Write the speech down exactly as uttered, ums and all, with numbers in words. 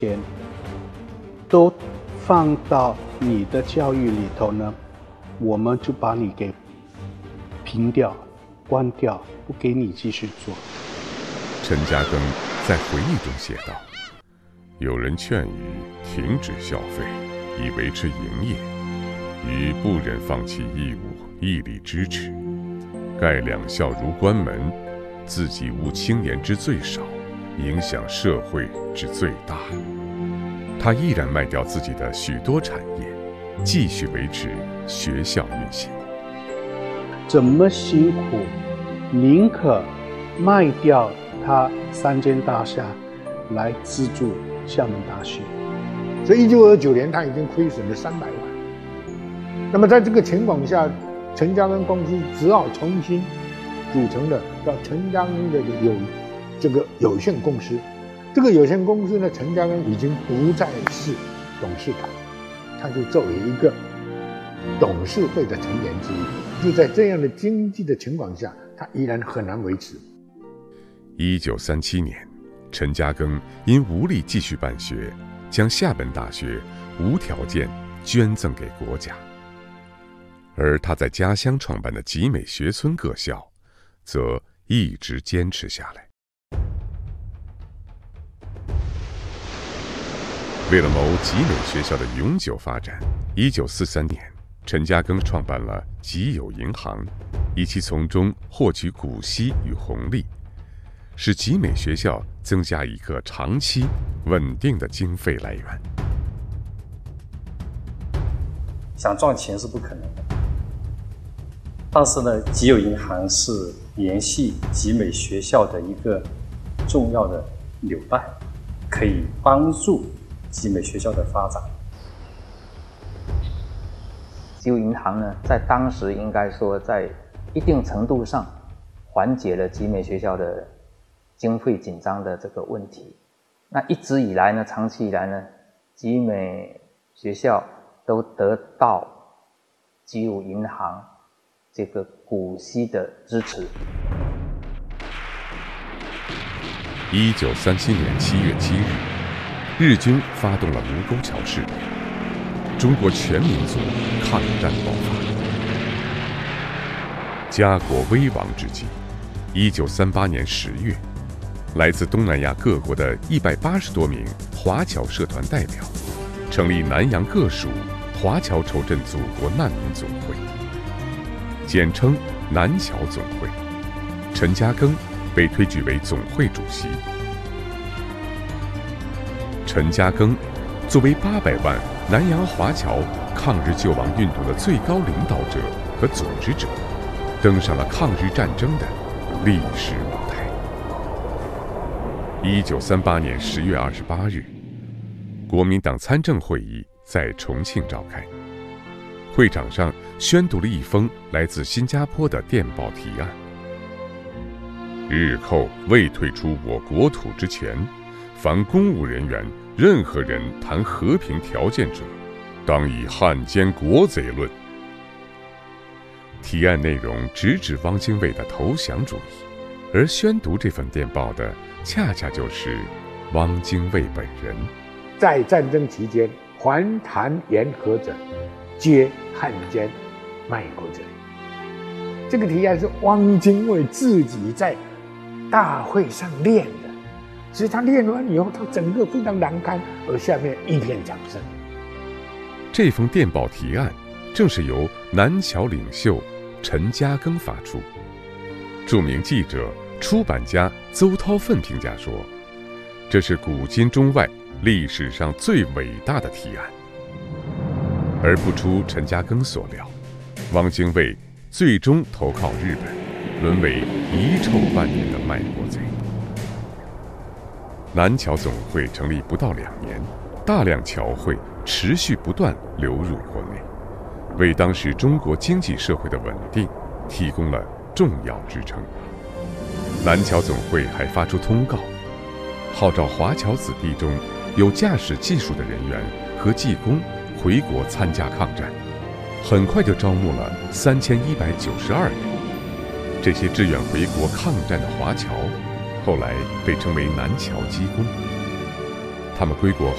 钱都放到你的教育里头呢，我们就把你给平掉、关掉，不给你继续做。 陈嘉庚在回忆中写道：“有人劝语停止校费，以维持营业，与不忍放弃义务，毅力支持。盖两校如关门，自己务青年之最少，影响社会之最大。”他毅然卖掉自己的许多产业，继续维持学校运行。 怎么辛苦，宁可卖掉他三间大厦来资助厦门大学。 所以一九二九年他已经亏损了三百万。那么在这个情况下，陈嘉庚公司只好重新组成了叫陈嘉庚的有这个有限公司。这个有限公司呢，陈嘉庚已经不再是董事长，他就作为一个董事会的成员之一。就在这样的经济的情况下，他依然很难维持。 一九三七年，陈嘉庚因无力继续办学，将厦门大学无条件捐赠给国家。而他在家乡创办的集美学村各校，则一直坚持下来。为了谋集美学校的永久发展，一九四三年，陈嘉庚创办了集友银行，以期从中获取股息与红利，使集美学校增加一个长期稳定的经费来源。 想赚钱是不可能的，但是呢，集友银行是联系集美学校的一个重要的纽带，可以帮助集美学校的发展。 集友银行呢，在当时应该说在一定程度上缓解了集美学校的经费紧张的这个问题。那一直以来呢，长期以来呢，集美学校都得到集友银行这个股息的支持。 一九三七年七月七日，日军发动了卢沟桥事变，中国全民族抗战爆发。家国危亡之际，一九三八年十月，来自东南亚各国的一百八十多名华侨社团代表，成立南洋各属华侨筹赈祖国难民总会，简称南侨总会。陈嘉庚被推举为总会主席。陈嘉庚作为八百万南洋华侨抗日救亡运动的最高领导者和组织者，登上了抗日战争的历史舞台。一九三八年十月二十八日，国民党参政会议在重庆召开，会场上宣读了一封来自新加坡的电报提案：日后未退出我国土之前，凡公务人员任何人谈和平条件者，当以汉奸国贼论。提案内容直指汪精卫的投降主义，而宣读这份电报的恰恰就是汪精卫本人。 在战争期间，凡谈言和者，皆汉奸卖国贼。这个提案是汪精卫自己在大会上练的，所以他练完以后，他整个非常难堪，而下面一片掌声。 这封电报提案正是由南侨领袖陈嘉庚发出。著名记者、出版家邹韬奋评价说，这是古今中外历史上最伟大的提案。而不出陈嘉庚所料，汪精卫最终投靠日本，沦为遗臭万年的卖国贼。南侨总会成立不到两年，大量侨汇持续不断流入国内，为当时中国经济社会的稳定提供了重要支撑。南侨总会还发出通告，号召华侨子弟中有驾驶技术的人员和技工回国参加抗战，很快就招募了三千一百九十二人。这些志愿回国抗战的华侨，后来被称为南侨机工。他们归国